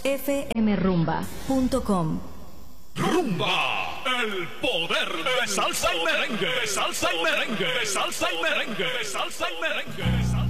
fmrumba.com. Rumba, el poder de salsa y merengue, salsa y merengue, salsa y merengue, salsa y merengue.